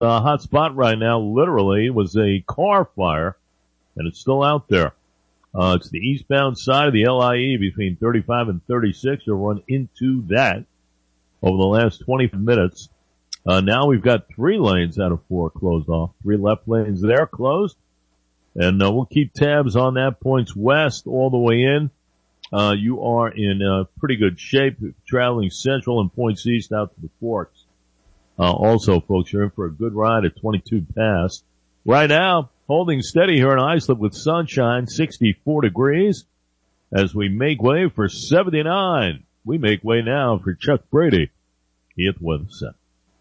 hot spot right now, literally, was a car fire, and it's still out there. It's the eastbound side of the LIE between 35 and 36. You'll run into that over the last 20 minutes. Now we've got 3 lanes out of 4 closed off. 3 left lanes there closed. And we'll keep tabs on that. Points west all the way in. You are in pretty good shape traveling central and points east out to the Forks. Also, folks, you're in for a good ride at 22 past. Right now, holding steady here in Islip with sunshine, 64 degrees as we make way for 79. We make way now for Chuck Brady. He at the Weather Center.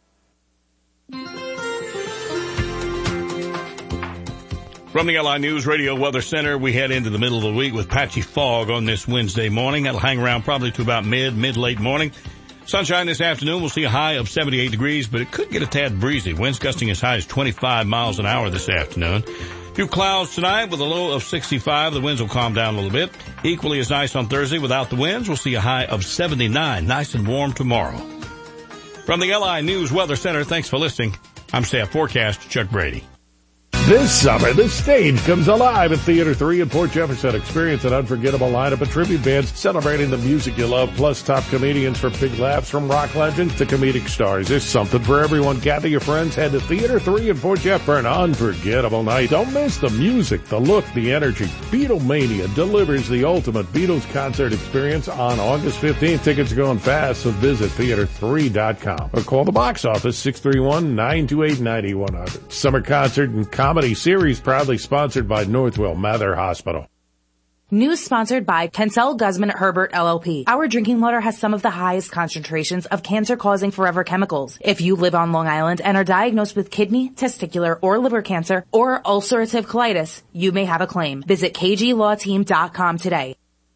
From the LI News Radio Weather Center, we head into the middle of the week with patchy fog on this Wednesday morning. That'll hang around probably to about mid-late morning. Sunshine this afternoon. We'll see a high of 78 degrees, but it could get a tad breezy. Winds gusting as high as 25 miles an hour this afternoon. A few clouds tonight with a low of 65. The winds will calm down a little bit. Equally as nice on Thursday without the winds. We'll see a high of 79. Nice and warm tomorrow. From the LI News Weather Center, thanks for listening. I'm Staff Forecast Chuck Brady. This summer, the stage comes alive at Theater 3 in Port Jefferson. Experience an unforgettable lineup of tribute bands celebrating the music you love, plus top comedians for big laughs from rock legends to comedic stars. There's something for everyone. Gather your friends, head to Theater 3 in Port Jeff for an unforgettable night. Don't miss the music, the look, the energy. Beatlemania delivers the ultimate Beatles concert experience on August 15th. Tickets are going fast, so visit theater3.com or call the box office 631-928-9100. Summer concert and comedy series proudly sponsored by Northwell Mather Hospital. News sponsored by Kensel Guzman Herbert LLP. Our drinking water has some of the highest concentrations of cancer-causing forever chemicals. If you live on Long Island and are diagnosed with kidney, testicular, or liver cancer, or ulcerative colitis, you may have a claim. Visit kglawteam.com today.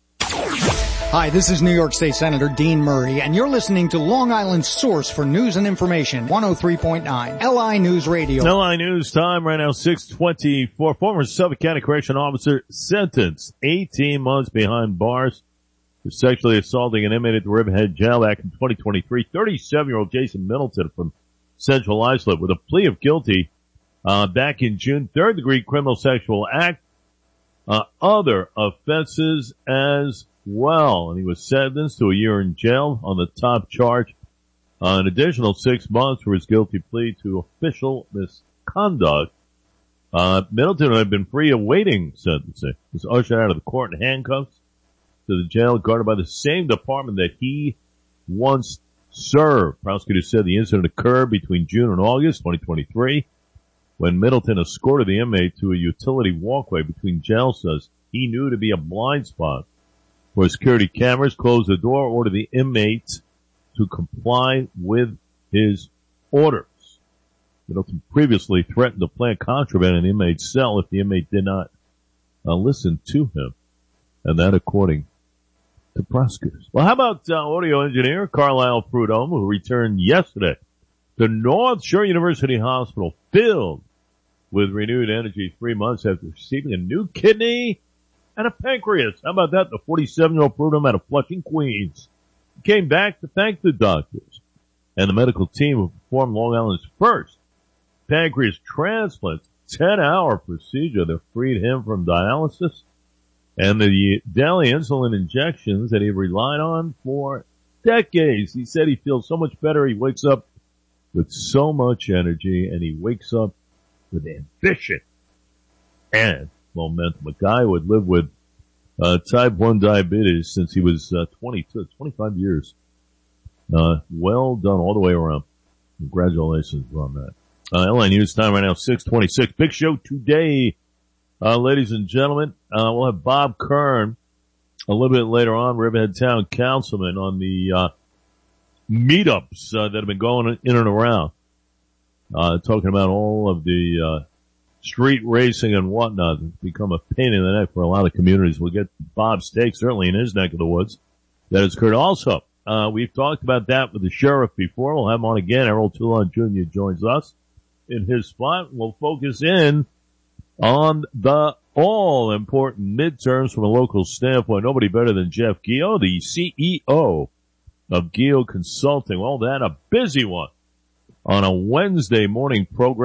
Hi, this is New York State Senator Dean Murray, and you're listening to Long Island's source for news and information, 103.9 LI News Radio. LI News time right now, 6:24. Former Suffolk County Correction Officer sentenced 18 months behind bars for sexually assaulting an inmate at the Riverhead Jail back in 2023. 37-year-old Jason Middleton from Central Islip with a plea of guilty back in June. Third-degree criminal sexual act, other offenses as well, and he was sentenced to a year in jail on the top charge. An additional 6 months for his guilty plea to official misconduct. Middleton had been free awaiting sentencing. He was ushered out of the court in handcuffs to the jail guarded by the same department that he once served. Prosecutors said the incident occurred between June and August 2023 when Middleton escorted the inmate to a utility walkway between jail cells he knew to be a blind spot where security cameras closed the door, ordered the inmate to comply with his orders. Middleton previously threatened to plant contraband in the inmate's cell if the inmate did not listen to him, and that according to prosecutors. Well, how about audio engineer Carlisle Prudhomme, who returned yesterday to North Shore University Hospital filled with renewed energy 3 months after receiving a new kidney and a pancreas. How about that? The 47-year-old Prudhomme out of Flushing, Queens. He came back to thank the doctors and the medical team who performed Long Island's first pancreas transplant, 10-hour procedure that freed him from dialysis and the daily insulin injections that he relied on for decades. He said he feels so much better. He wakes up with so much energy, and he wakes up with ambition and momentum. A guy who had lived with type 1 diabetes since he was 25 years. Well done all the way around. Congratulations on that. LA News time right now, 6:26. Big show today, ladies and gentlemen. We'll have Bob Kern a little bit later on, Riverhead Town Councilman, on the meetups that have been going in and around, talking about all of the street racing and whatnot. It's become a pain in the neck for a lot of communities. We'll get Bob's take, certainly in his neck of the woods, that has occurred. Also, we've talked about that with the sheriff before. We'll have him on again. Errol Toulon Jr. joins us in his spot. We'll focus in on the all-important midterms from a local standpoint. Nobody better than Jeff Gio, the CEO of Gio Consulting. Well, that a busy one on a Wednesday morning program.